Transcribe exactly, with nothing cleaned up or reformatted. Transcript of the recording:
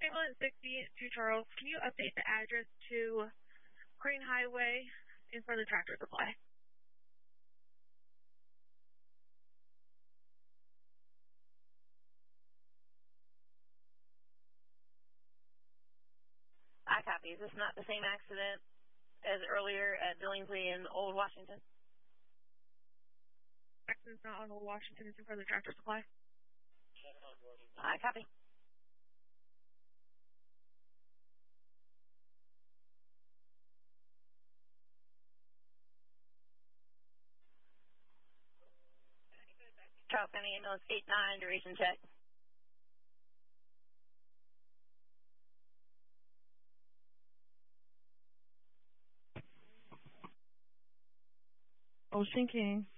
Ambulance sixty to Charles, can you update the address to Crane Highway in front of the Tractor Supply? I copy. Is this not the same accident as earlier at Billingsley and Old Washington? Accident's not on Old Washington, it's in front of the Tractor Supply. I copy. Charles County Ambulance eight nine, duration check. Ocean King.